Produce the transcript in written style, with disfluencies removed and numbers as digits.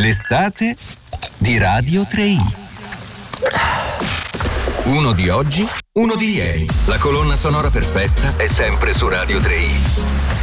L'estate di Radio 3i. Uno di oggi, uno di ieri. La colonna sonora perfetta è sempre su Radio 3i.